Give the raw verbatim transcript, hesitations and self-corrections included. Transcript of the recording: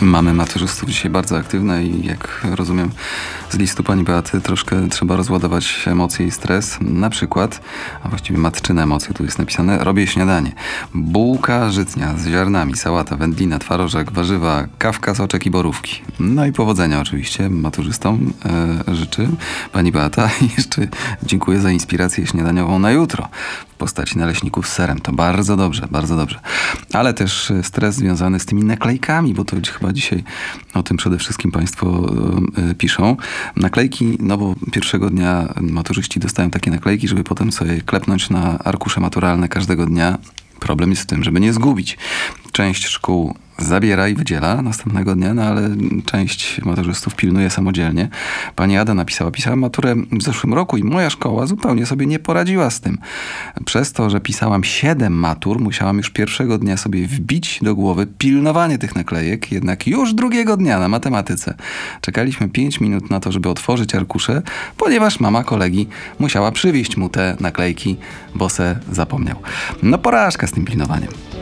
Mamy maturzystów dzisiaj bardzo aktywne i jak rozumiem z listu pani Beaty troszkę trzeba rozładować emocje i stres. Na przykład, a właściwie matczyne emocje tu jest napisane, robię śniadanie. Bułka żytnia z ziarnami, sałata, wędlina, twarożek, warzywa, kawka, soczek i borówki. No i powodzenia oczywiście maturzystom e, życzy pani Beata i jeszcze dziękuję za inspirację śniadaniową na jutro w postaci naleśników z serem. To bardzo dobrze, bardzo dobrze. Ale też stres związany z tymi naklejkami, bo to chyba dzisiaj o tym przede wszystkim państwo y, piszą. Naklejki, no bo pierwszego dnia maturzyści dostają takie naklejki, żeby potem sobie klepnąć na arkusze maturalne każdego dnia. Problem jest w tym, żeby nie zgubić. Część szkół zabiera i wydziela następnego dnia, no ale część maturzystów pilnuje samodzielnie. Pani Ada napisała, pisałam maturę w zeszłym roku i moja szkoła zupełnie sobie nie poradziła z tym. Przez to, że pisałam siedem matur, musiałam już pierwszego dnia sobie wbić do głowy pilnowanie tych naklejek, jednak już drugiego dnia na matematyce czekaliśmy pięć minut na to, żeby otworzyć arkusze, ponieważ mama kolegi musiała przywieźć mu te naklejki, bo se zapomniał. No porażka z tym pilnowaniem.